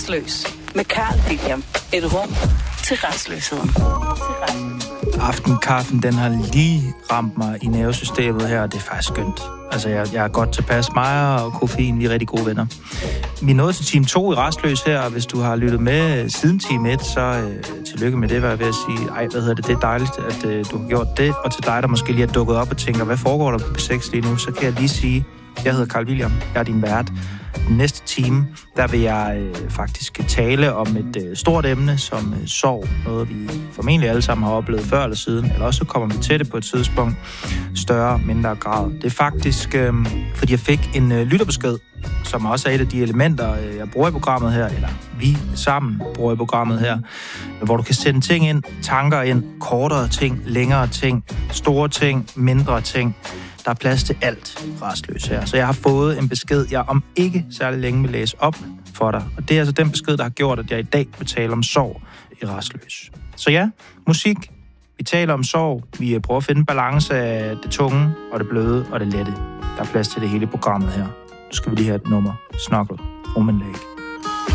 Restløs med Carl William. Et rum til restløsheden. Aftenkaffen, den har lige ramt mig i nervesystemet her, og det er faktisk skønt. Altså, jeg er godt tilpas. Mig og koffein, vi er rigtig gode venner. Vi er nået til time 2 i Restløs her, og hvis du har lyttet med siden time 1, så tillykke med det, hvad jeg vil sige. Det er dejligt, at du har gjort det. Og til dig, der måske lige er dukket op og tænker, hvad foregår der på P6 lige nu, så kan jeg lige sige, jeg hedder Carl William, jeg er din vært. Den næste time, der vil jeg faktisk tale om et stort emne som sorg. Noget, vi formentlig alle sammen har oplevet før eller siden, eller også kommer vi til det på et tidspunkt, større, mindre grad. Det er faktisk, fordi jeg fik en lytterbesked, som også er et af de elementer, jeg bruger i programmet her, eller vi sammen bruger i programmet her, hvor du kan sende ting ind, tanker ind, kortere ting, længere ting, store ting, mindre ting. Der er plads til alt Restløs her. Så jeg har fået en besked, jeg om ikke særlig længe vil læse op for dig. Og det er altså den besked, der har gjort, at jeg i dag vil tale om sorg i Restløs. Så ja, musik. Vi taler om sorg. Vi prøver at finde balance af det tunge og det bløde og det lette. Der er plads til det hele i programmet her. Nu skal vi lige have et nummer. Snuggle. Woman Lake.